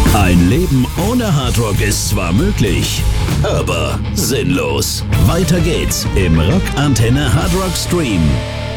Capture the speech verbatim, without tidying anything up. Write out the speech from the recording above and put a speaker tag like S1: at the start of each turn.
S1: Ein Leben ohne Hardrock ist zwar möglich, aber sinnlos. Weiter geht's im Rock Antenne Hardrock Stream.